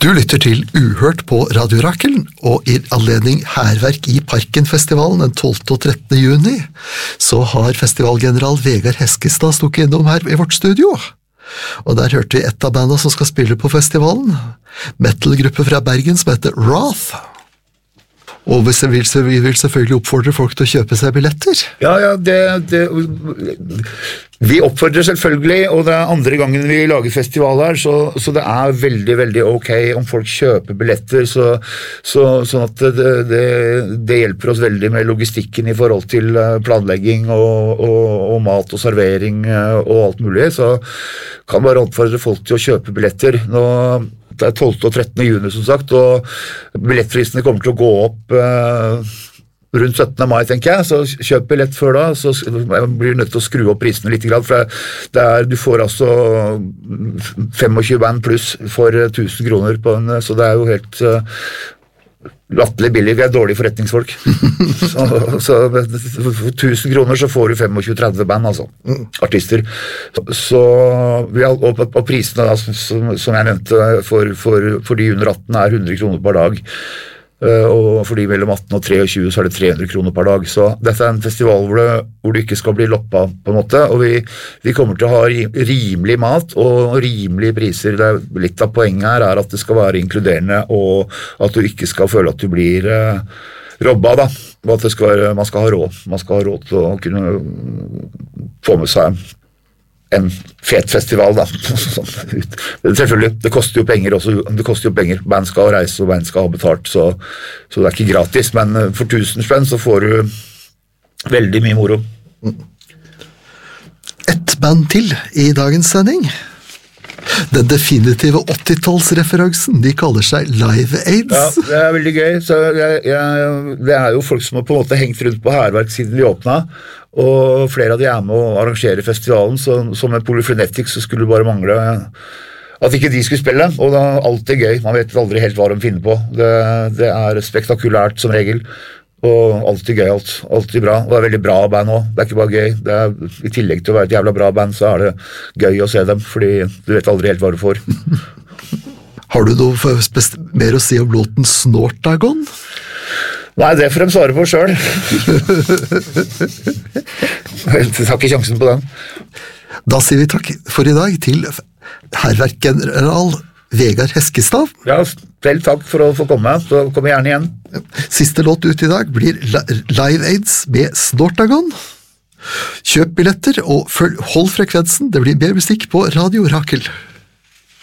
Du lytter til Uhørt på Radio Rakel, og i anledning Hærverk i Parken-festivalen den 12. og 13. juni, så har festivalgeneral Vegard Heskestad stukket innom her i vårt studio. Og der hørte vi et av bandene som skal spille på festivalen, metalgruppe fra Bergen som heter Wrath. Og vi vil selvfølgelig oppfordre folk til å kjøpe seg billetter. Ja, vi oppfordrer selvfølgelig, og det er andre gangen vi lager festival her, så det er veldig, veldig ok om folk kjøper billetter, sånn at det hjelper oss veldig med logistikken i forhold til planlegging og mat og servering og alt mulig, så kan bare oppfordre folk til å kjøpe billetter. Det er 12. og 13. juni som sagt, og billettprisene kommer til å gå opp rundt 17. mai, tenker jeg, så kjøp billett før da, så blir du nødt til å skru opp prisene litt, for du får altså 25 band pluss for 1000 kroner på så det er jo helt latterlig billig, vi er dårlige forretningsfolk. så for 1000 kroner så får du 25-30 band, altså, artister. Og prisene da, som jeg nevnte, for de under 18 er 100 kroner per dag. Og for de mellom 18 og 23 så er det 300 kroner per dag, så dette er en festival hvor du ikke skal bli loppa på en måte, og vi kommer til å ha rimelig mat og rimelige priser. Litt av poenget her er at det skal være inkluderende, og at du ikke skal føle at du blir robba da, og at man skal ha råd til å kunne få med seg en fet festival da. Selvfølgelig, det koster jo penger også, band skal reise og band skal ha betalt, så det er ikke gratis, men for 1000 spenn så får du veldig mye moro. Et band til i dagens sending. Den definitive 80-tallsreferansen, de kaller seg Live Aids. Ja, det er veldig gøy, så det er jo folk som har på en måte hengt rundt på Hærverk siden vi åpnet, og flere av de er med å arrangere festivalen, så som med Polyphrenetics så skulle det bare mangle at ikke de skulle spille, og det er alltid gøy, man vet aldri helt hva de finner på, det er spektakulært som regel, og alltid gøy, alltid bra, og det er veldig bra band også, det er ikke bare gøy, I tillegg til å være et jævla bra band, så er det gøy å se dem, fordi du vet aldri helt hva du får. Har du noe mer å si om låten Snortagon? Nei, det får de svare på selv. Jeg tar ikke sjansen på den. Da sier vi takk for i dag til Hærverk-general Vegard Heskestad. Ja, vel takk for å få komme, så kom gjerne igjen. Siste låt ut i dag blir Live Aids med Snortagon. Kjøp billetter og hold frekvensen, det blir mer musikk på Radio Rakel.